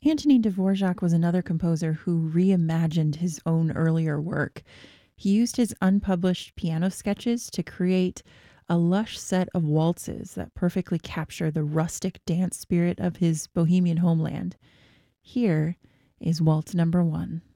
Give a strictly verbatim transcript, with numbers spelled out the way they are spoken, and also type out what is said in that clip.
Anthony Dvorak was another composer who reimagined his own earlier work. He used his unpublished piano sketches to create a lush set of waltzes that perfectly capture the rustic dance spirit of his bohemian homeland. Here is Waltz Number One.